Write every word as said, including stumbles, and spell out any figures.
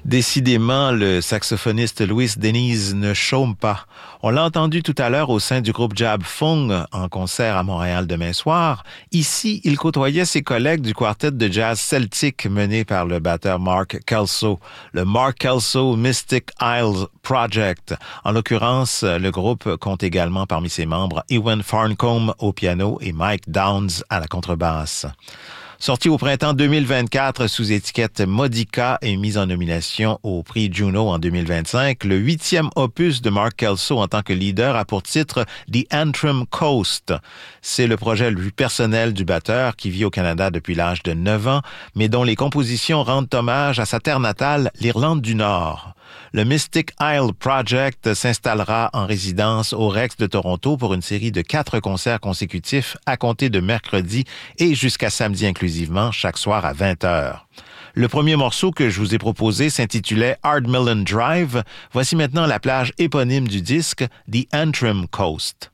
Décidément, le saxophoniste Louis Denise ne chôme pas. On l'a entendu tout à l'heure au sein du groupe Jab Fung en concert à Montréal demain soir. Ici, il côtoyait ses collègues du quartet de jazz celtique mené par le batteur Mark Kelso, le Mark Kelso Mystic Isles Project. En l'occurrence, le groupe compte également parmi ses membres Ewan Farncombe au piano et Mike Downs à la contrebasse. Sorti au printemps deux mille vingt-quatre sous étiquette Modica et mis en nomination au prix Juno en deux mille vingt-cinq, le huitième opus de Mark Kelso en tant que leader a pour titre The Antrim Coast. C'est le projet le plus personnel du batteur qui vit au Canada depuis l'âge de neuf ans, mais dont les compositions rendent hommage à sa terre natale, l'Irlande du Nord. Le Mystic Isle Project s'installera en résidence au Rex de Toronto pour une série de quatre concerts consécutifs à compter de mercredi et jusqu'à samedi inclusivement, chaque soir à vingt heures. Le premier morceau que je vous ai proposé s'intitulait Ardmelon Drive. Voici maintenant la plage éponyme du disque, The Antrim Coast.